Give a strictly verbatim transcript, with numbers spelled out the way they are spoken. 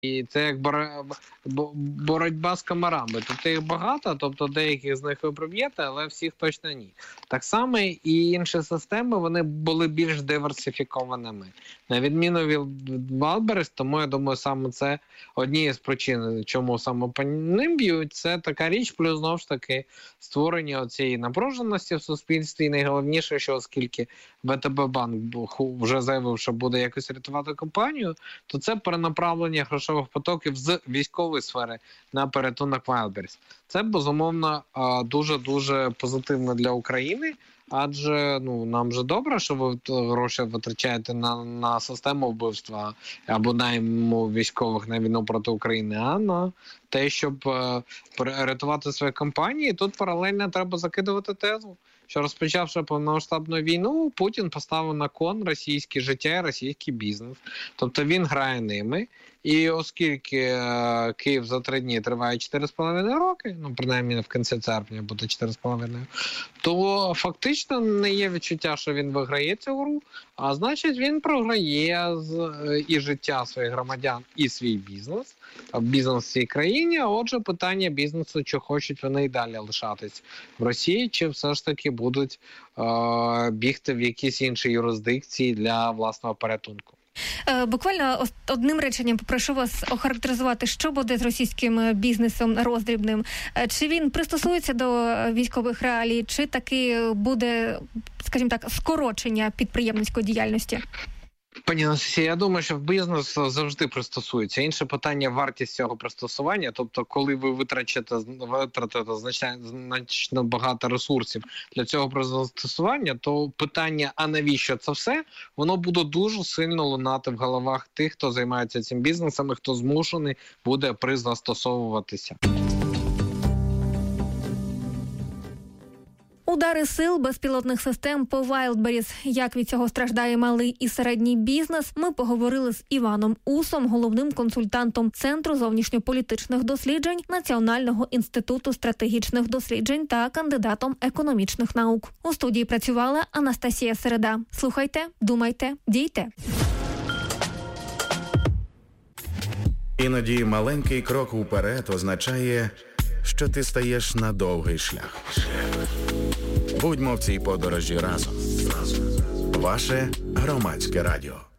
І це як боротьба з комарами. Тобто їх багато, тобто деяких з них ви проб'єте, але всіх точно ні. Так само і інші системи, вони були більш диверсифікованими. На відміну від Wildberries, тому я думаю, саме це однією з причин, чому саме по ним б'ють, це така річ, плюс знову ж таки створення цієї напруженості в суспільстві. І найголовніше, що оскільки ВТБ-банк вже заявив, що буде якось рятувати компанію, то це перенаправлення грошових потоків з військової сфери на порятунок Wildberries. Це, безумовно, дуже-дуже позитивно для України, адже ну, нам же добре, що ви гроші витрачаєте на, на систему вбивства або найму військових на війну проти України, а на те, щоб е, рятувати свої компанії. Тут паралельно треба закидувати тезу, що розпочавши повномасштабну війну, Путін поставив на кон російське життя і російський бізнес. Тобто він грає ними. І оскільки е, Київ за три дні триває чотири з половиною роки, ну, принаймні в кінці серпня буде чотири з половиною, то фактично не є відчуття, що він виграє цю гру, а значить він програє з, і життя своїх громадян, і свій бізнес, бізнес в цій країні. А отже, питання бізнесу, чи хочуть вони і далі лишатись в Росії, чи все ж таки будуть е, бігти в якісь інші юрисдикції для власного порятунку. Буквально одним реченням попрошу вас охарактеризувати, що буде з російським бізнесом роздрібним. Чи він пристосується до військових реалій, чи таки буде, скажімо так, скорочення підприємницької діяльності? Пані Анастасія, я думаю, що бізнес завжди пристосується. Інше питання – вартість цього пристосування. Тобто, коли ви витрачите, витратите значно багато ресурсів для цього пристосування, то питання, а навіщо це все, воно буде дуже сильно лунати в головах тих, хто займається цим бізнесом і хто змушений буде пристосовуватися. Удари сил безпілотних систем по Wildberries. Як від цього страждає малий і середній бізнес, ми поговорили з Іваном Усом, головним консультантом Центру зовнішньополітичних досліджень Національного інституту стратегічних досліджень та кандидатом економічних наук. У студії працювала Анастасія Середа. Слухайте, думайте, дійте. Іноді маленький крок уперед означає, що ти стаєш на довгий шлях. Будьмо в цій подорожі разом. Ваше Громадське радіо.